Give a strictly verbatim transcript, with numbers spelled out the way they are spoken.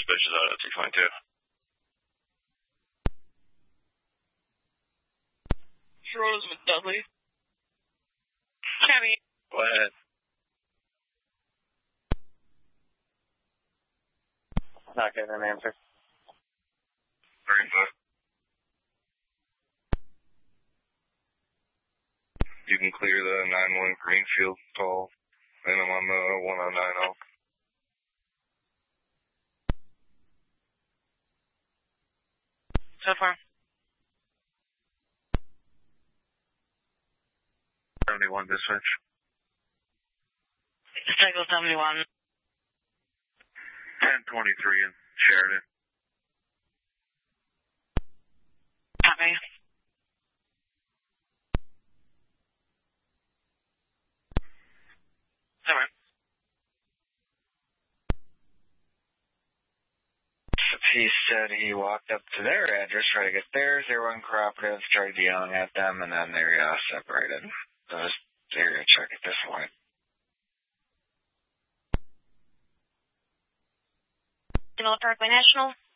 dispatch is out at three twenty-two. Rose with Dudley. Cabby. Go ahead. Not getting an answer. thirty-five. You can clear the nine one Greenfield call, and I'm on the one oh nine oh. So far. seventy-one dispatch. Cycle seventy-one. ten twenty-three in Sheridan. Copy. Over. He said he walked up to their address, tried to get theirs. They were uncooperative, started yelling at them, and then they uh, separated. So it was area check at this point. Develop Parkway National.